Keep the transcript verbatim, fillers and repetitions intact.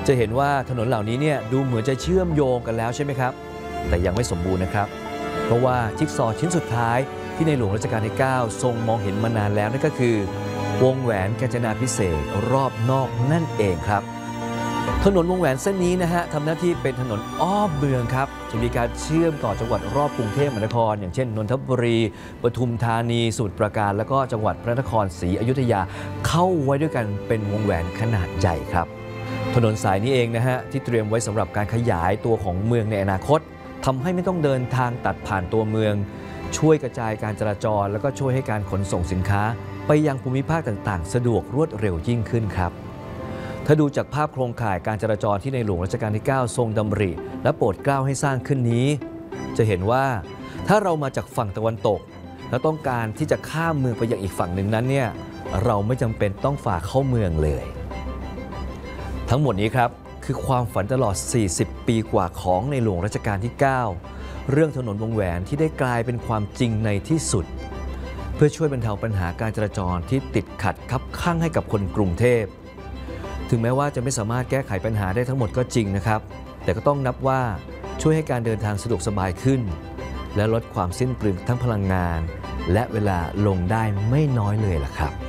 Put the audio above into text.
จะเห็นว่าถนนเหล่านี้เนี่ยดูเหมือนจะเชื่อมโยงกันแล้วใช่ไหมครับแต่ยังไม่สมบูรณ์นะครับเพราะว่าจิ๊กซอว์ชิ้นสุดท้ายที่ในหลวงรัชกาลที่ เก้า ทรงมองเห็นมานานแล้วนั่นก็คือวงแหวนกาญจนาภิเษกรอบนอกนั่นเองครับถนนวงแหวนเส้นนี้นะฮะทำหน้าที่เป็นถนนอ้อมเมืองครับจะมีการเชื่อมต่อจังหวัดรอบกรุงเทพมหานครอย่างเช่นนนทบุรีปทุมธานีสมุทรปราการแล้วก็จังหวัดพระนครศรีอยุธยาเข้าไว้ด้วยกันเป็นวงแหวนขนาดใหญ่ครับถนนสายนี้เองนะฮะที่เตรียมไว้สำหรับการขยายตัวของเมืองในอนาคตทำให้ไม่ต้องเดินทางตัดผ่านตัวเมืองช่วยกระจายการจราจรแล้วก็ช่วยให้การขนส่งสินค้าไปยังภูมิภาคต่างๆสะดวกรวดเร็วยิ่งขึ้นครับถ้าดูจากภาพโครงข่ายการจราจรที่ในหลวงรัชกาลที่ เก้า ทรงดำริและโปรดเกล้าให้สร้างขึ้นนี้จะเห็นว่าถ้าเรามาจากฝั่งตะวันตกแล้วต้องการที่จะข้ามเมืองไปยังอีกฝั่งหนึ่งนั้นเนี่ยเราไม่จำเป็นต้องฝ่าเข้าเมืองเลยทั้งหมดนี้ครับคือความฝันตลอดสี่สิบปีกว่าของในหลวงรัชกาลที่ เก้า เรื่องถนนวงแหวนที่ได้กลายเป็นความจริงในที่สุดเพื่อช่วยบรรเทาปัญหาการจราจรที่ติดขัดคับข้างให้กับคนกรุงเทพถึงแม้ว่าจะไม่สามารถแก้ไขปัญหาได้ทั้งหมดก็จริงนะครับแต่ก็ต้องนับว่าช่วยให้การเดินทางสะดวกสบายขึ้นและลดความสิ้นเปลืองทั้งพลังงานและเวลาลงได้ไม่น้อยเลยล่ะครับ